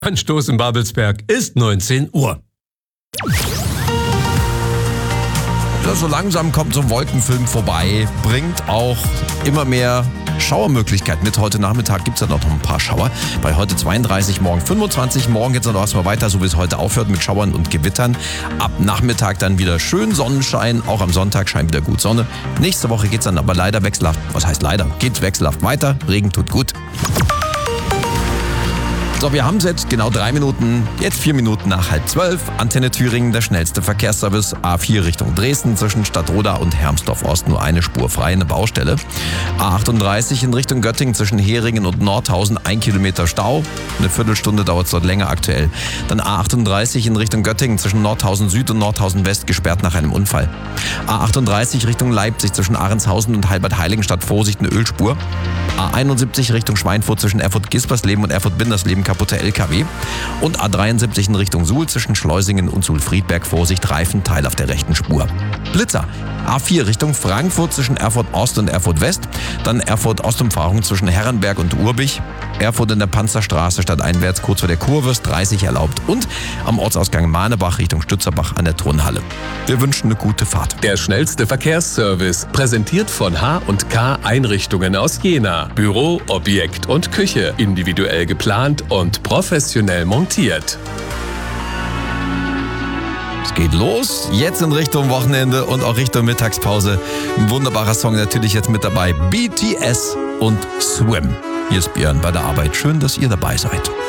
Anstoß in Babelsberg ist 19 Uhr. Ja, so langsam kommt so ein Wolkenfilm vorbei, bringt auch immer mehr Schauermöglichkeiten mit. Heute Nachmittag gibt es ja noch ein paar Schauer. Bei heute 32, morgen 25. Morgen geht es noch erstmal weiter, so wie es heute aufhört mit Schauern und Gewittern. Ab Nachmittag dann wieder schön Sonnenschein. Auch am Sonntag scheint wieder gut Sonne. Nächste Woche geht es dann aber leider wechselhaft. Was heißt leider? Geht wechselhaft weiter. Regen tut gut. So, wir haben es jetzt genau 3 Minuten, jetzt 4 Minuten nach 11:30. Antenne Thüringen, der schnellste Verkehrsservice. A4 Richtung Dresden zwischen Stadtroda und Hermsdorf Ost nur eine Spur frei, eine Baustelle. A38 in Richtung Göttingen zwischen Heringen und Nordhausen 1 Kilometer Stau. Eine Viertelstunde dauert es dort länger aktuell. Dann A38 in Richtung Göttingen zwischen Nordhausen Süd und Nordhausen West gesperrt nach einem Unfall. A38 Richtung Leipzig zwischen Ahrenshausen und Halbert-Heiligenstadt Vorsicht, eine Ölspur. A71 Richtung Schweinfurt zwischen Erfurt-Gispersleben und Erfurt-Bindersleben kaputte LKW. Und A73 in Richtung Suhl zwischen Schleusingen und Suhl-Friedberg Vorsicht Reifenteil auf der rechten Spur. Blitzer. A4 Richtung Frankfurt zwischen Erfurt Ost und Erfurt West. Dann Erfurt Ostumfahrung zwischen Herrenberg und Urbich. Erfurt in der Panzerstraße stadteinwärts kurz vor der Kurve ist 30 erlaubt. Und am Ortsausgang Mahnebach Richtung Stützerbach an der Turnhalle. Wir wünschen eine gute Fahrt. Der schnellste Verkehrsservice, präsentiert von H&K Einrichtungen aus Jena. Büro, Objekt und Küche, individuell geplant und professionell montiert. Es geht los, jetzt in Richtung Wochenende und auch Richtung Mittagspause. Ein wunderbarer Song natürlich jetzt mit dabei. BTS und Swim. Hier ist Björn bei der Arbeit. Schön, dass ihr dabei seid.